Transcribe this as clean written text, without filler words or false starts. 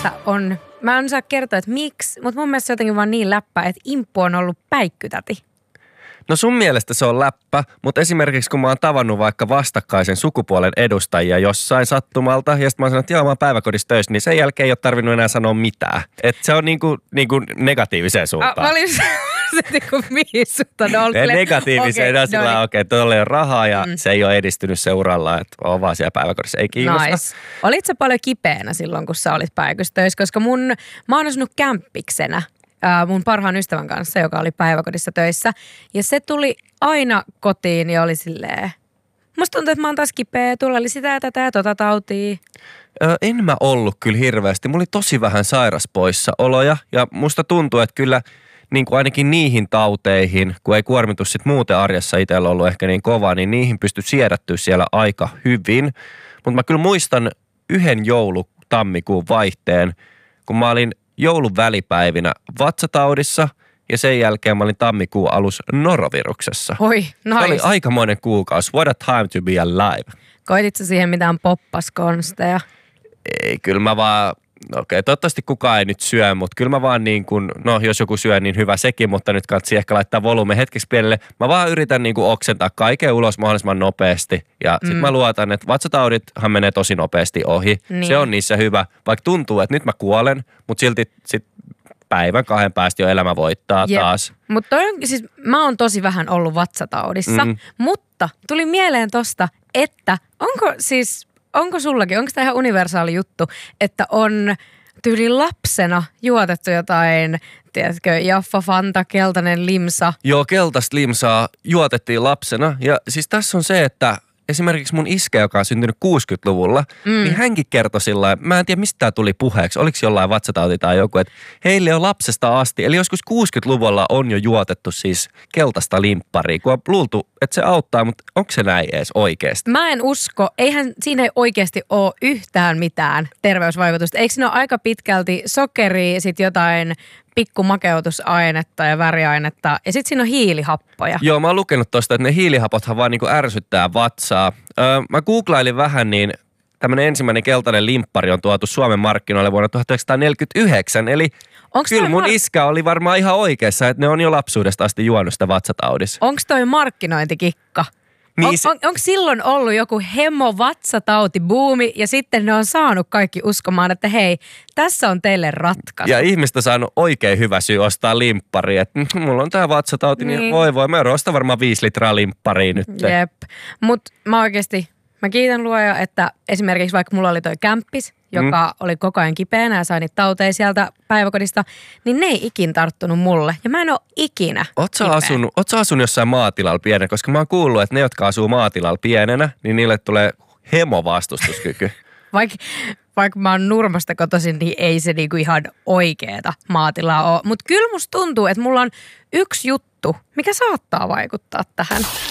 mielestä on, mä en saa kertoa, että miksi, mutta mun mielestä se on jotenkin vaan niin läppä, että Imppu on ollut päikkytäti. No sun mielestä se on läppä, mutta esimerkiksi kun mä oon tavannut vaikka vastakkaisen sukupuolen edustajia jossain sattumalta, ja sitten mä oon sanonut, että joo, mä oon päiväkodissa töissä, niin sen jälkeen ei ole tarvinnut enää sanoa mitään. Että se on niinku negatiiviseen suuntaan. Mä olin se niinku mihin suuntaan. Negatiiviseen, okay, sillä okei, tuolla ei ole rahaa ja se ei ole edistynyt seuralla, että on vaan siellä päiväkodissa, ei kiinnosta. Nice. Olitko sä paljon kipeänä silloin, kun sä olit päiväkodissa töissä, koska mä oon asunut kämppiksenä. Mun parhaan ystävän kanssa, joka oli päiväkodissa töissä. Ja se tuli aina kotiin ja oli silleen, musta tuntuu, että mä oon taas kipeä, tulla oli sitä ja tätä ja tota tautia. En mä ollut kyllä hirveästi. Mulla oli tosi vähän sairaspoissaoloja ja musta tuntuu, että kyllä niin kuin ainakin niihin tauteihin, kun ei kuormitus sit muuten arjessa itsellä ollut ehkä niin kova, niin niihin pystyi siedättyä siellä aika hyvin. Mutta mä kyllä muistan yhden tammikuun vaihteen, kun mä olin joulun välipäivinä vatsataudissa ja sen jälkeen mä olin tammikuun alussa noroviruksessa. Oi, nice. Se oli aikamoinen kuukausi. What a time to be alive. Koitit sä siihen mitään poppaskonsteja? Ei, kyllä mä vaan, okei, toivottavasti kukaan ei nyt syö, mutta kyllä mä vaan niin kuin, no jos joku syö, niin hyvä sekin, mutta nyt kannattaa ehkä laittaa volyyme hetkeksi pienelle. Mä vaan yritän niin kuin oksentaa kaiken ulos mahdollisimman nopeasti ja sit mä luotan, että vatsataudithan menee tosi nopeasti ohi. Niin. Se on niissä hyvä, vaikka tuntuu, että nyt mä kuolen, mutta silti sit päivän 2 päästä jo elämä voittaa taas. Mutta siis mä oon tosi vähän ollut vatsataudissa, mutta tuli mieleen tosta, että onko sullakin, onko tämä ihan universaali juttu, että on tyyli lapsena juotettu jotain, tiedätkö, Jaffa, Fanta, keltainen limsa. Joo, keltaista limsaa juotettiin lapsena ja siis tässä on se, että esimerkiksi mun iskä, joka on syntynyt 60-luvulla, niin hänkin kertoi sillä mä en tiedä mistä tämä tuli puheeksi, oliko jollain vatsatauti tai joku, että heille on lapsesta asti, eli joskus 60-luvulla on jo juotettu siis keltaista limpparia, kun on luultu, että se auttaa, mutta onko se näin edes oikeasti? Mä en usko, siinä ei oikeasti ole yhtään mitään terveysvaikutusta. Eikö siinä ole aika pitkälti sokeria, sitten jotain pikkumakeutusainetta ja väriainetta ja sitten siinä on hiilihappoja. Joo, mä oon lukenut tosta, että ne hiilihapothan vaan niinku ärsyttää vatsaa. Mä googlailin vähän, niin tämmönen ensimmäinen keltainen limppari on tuotu Suomen markkinoille vuonna 1949, eli kyllä mun iskä oli varmaan ihan oikeassa, että ne on jo lapsuudesta asti juonut sitä vatsataudissa. Onko toi markkinointikikka? Niin onko silloin ollut joku hemo-vatsatauti-buumi ja sitten ne on saanut kaikki uskomaan, että hei, tässä on teille ratkaisu. Ja ihmistä on saanut oikein hyvä syy ostaa limppari, että mulla on tää vatsatauti, niin voi, mä ostan varmaan 5 litraa limpparia nyt. Jep, mutta mä kiitän luoja, että esimerkiksi vaikka mulla oli toi kämppis, joka oli koko ajan kipeänä ja sai niitä tauteja sieltä päiväkodista, niin ne ei ikin tarttunut mulle. Ja mä en ole ikinä Oot sä asunut jossain maatilalla pienenä? Koska mä oon kuullut, että ne, jotka asuu maatilalla pienenä, niin niille tulee hemovastustuskyky. Vaikka mä oon Nurmasta kotoisin, niin ei se niinku ihan oikeeta maatilaa ole. Mutta kyllä musta tuntuu, että mulla on yksi juttu, mikä saattaa vaikuttaa tähän.